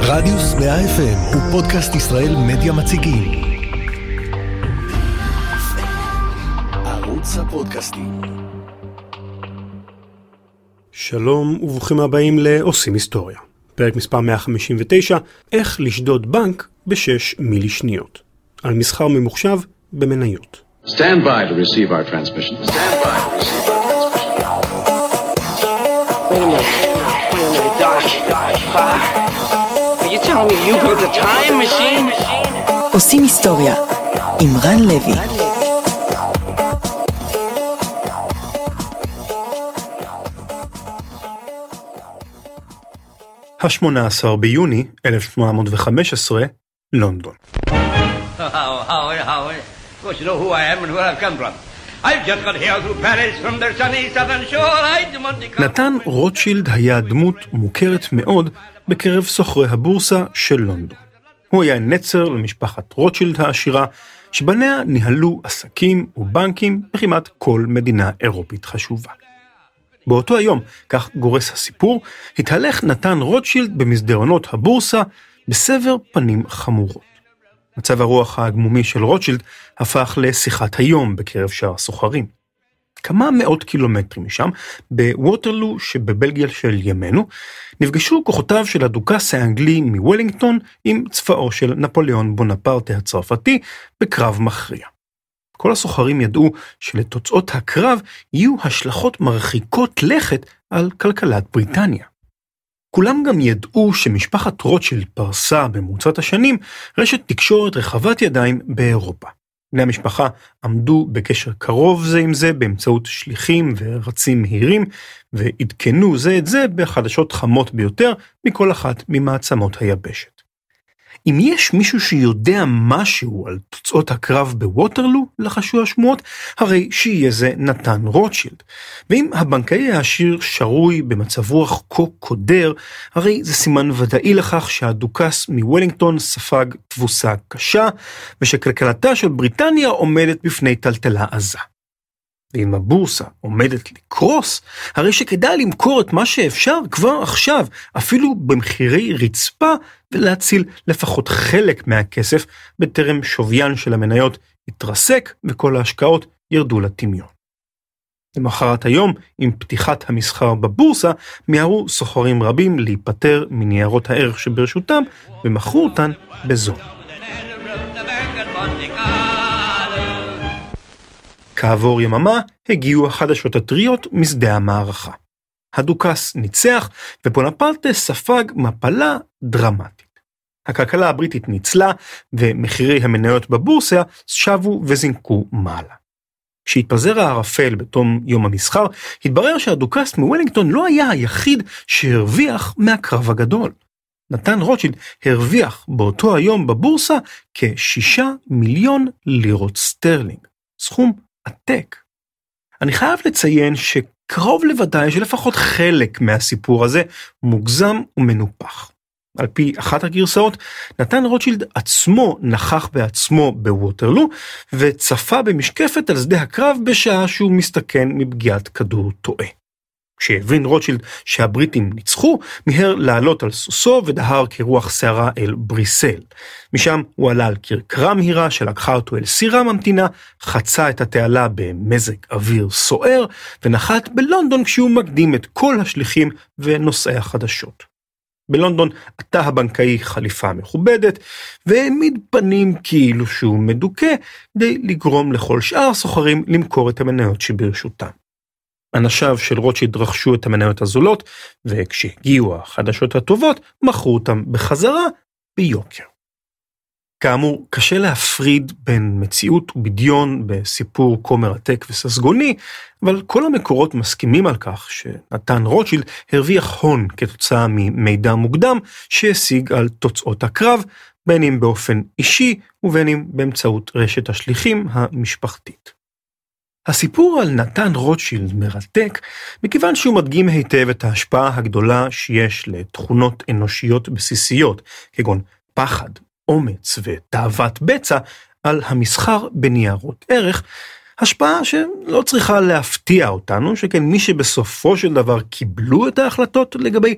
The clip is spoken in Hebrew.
רדיוס 100 FM הוא פודקאסט ישראל מדיה מציגים. ערוץ הפודקאסטים. שלום וברוכים הבאים לעושים היסטוריה. פרק מספר 159, איך לשדוד בנק ב6 מילי שניות. על מסחר ממוחשב במניות. Stand by to receive our transmission. Stand by to receive our transmission. Wait a minute, Doc. Are you telling me you built a time machine? עושים היסטוריה עם רן לוי. ה-18 ביוני 1815, לונדון. Of course, you know who I am and where I've come from. I've just got here through Paris from their sunny southern shore. I want to... נתן רוטשילד היה דמות מוכרת מאוד בקרב סוחרי הבורסה של לונדון. הוא היה נצר למשפחת רוטשילד העשירה, שבניה ניהלו עסקים ובנקים בכמעט כל מדינה אירופית חשובה. באותו היום, כך גורס הסיפור, התהלך נתן רוטשילד במסדרונות הבורסה בסבר פנים חמורות. מצב הרוח הגמומי של רוטשילד הפך לשיחת היום בקרב שאר הסוחרים. כמה מאות קילומטרים משם, בווטרלו שבבלגיה של ימינו, נפגשו כוחותיו של הדוכס האנגלי מוולינגטון עם צבאו של נפוליאון בונפרטה הצרפתי בקרב מכריע. כל הסוחרים ידעו שלתוצאות הקרב יהיו השלכות מרחיקות לכת על כלכלת בריטניה. כולם גם ידעו שמשפחת רוטשילד פרסה במרוצת השנים רשת תקשורת רחבת ידיים באירופה. בני המשפחה עמדו בקשר קרוב זה עם זה באמצעות שליחים ורצים מהירים, ועדכנו זה את זה בחדשות חמות ביותר מכל אחת ממעצמות היבשת. אם יש מישהו שיודע משהו על תוצאות הקרב בווטרלו, לחשו השמועות, הרי שיהיה זה נתן רוטשילד. ואם הבנקאי העשיר שרוי במצב רוח כה קודר, הרי זה סימן ודאי לכך שהדוכס מוולינגטון ספג תבוסה קשה, ושכלכלתה של בריטניה עומדת בפני טלטלה עזה. ואם הבורסה עומדת לקרוס, הרי שכדאי למכור את מה שאפשר כבר עכשיו, אפילו במחירי רצפה, ולהציל לפחות חלק מהכסף, בטרם שוויין של המניות יתרסק וכל ההשקעות ירדו לטמיון. למחרת היום, עם פתיחת המסחר בבורסה, מיהרו סוחרים רבים להיפטר מניירות הערך שברשותם, ומכרו אותן בזול. כעבור יממה הגיעו החדשות הטריות משדה המערכה. הדוכס ניצח ובונפרטה ספג מפלה דרמטית. הכלכלה הבריטית ניצלה ומחירי המניות בבורסה שבו וזינקו מעלה. כשהתפזר הערפל בתום יום המסחר, התברר שהדוכס מוולינגטון לא היה היחיד שהרוויח מהקרב הגדול. נתן רוטשילד הרוויח באותו היום בבורסה כ6 מיליון לירות סטרלינג. סכום עתק. אני חייב לציין שקרוב לוודאי שלפחות חלק מהסיפור הזה מוגזם ומנופח. על פי אחת הגרסאות, נתן רוטשילד עצמו נכח בעצמו בווטרלו, וצפה במשקפת על שדה הקרב בשעה שהוא מסתכן מפגיעת כדור טועה. כשהבין רוטשילד שהבריטים ניצחו, מיהר לעלות על סוסו ודהר כרוח שערה אל בריסל. משם הוא עלה על כרכרה מהירה שלקחה אותו אל סירה ממתינה, חצה את התעלה במזג אוויר סוער, ונחת בלונדון כשהוא מקדים את כל השליחים ונושאי החדשות. בלונדון עטה הבנקאי חליפה מכובדת, והעמיד פנים כאילו שהוא מדוכא, כדי לגרום לכל שאר הסוחרים למכור את המניות שברשותם. אנשיו של רוטשילד רכשו את המניות הזולות, וכשהגיעו החדשות הטובות, מכרו אותם בחזרה ביוקר. כאמור, קשה להפריד בין מציאות ובדיון בסיפור כה מרתק וססגוני, אבל כל המקורות מסכימים על כך שנתן רוטשילד הרוויח הון כתוצאה ממידע מוקדם שהשיג על תוצאות הקרב, בין אם באופן אישי ובין אם באמצעות רשת השליחים המשפחתית. הסיפור על נתן רוטשילד מרתק, מכיוון שהוא מדגים היטב את ההשפעה הגדולה שיש לתכונות אנושיות בסיסיות, כגון פחד, אומץ ותאוות בצע, על המסחר בניירות ערך, השפעה שלא צריכה להפתיע אותנו, שכן מי שבסופו של דבר קיבלו את ההחלטות לגבי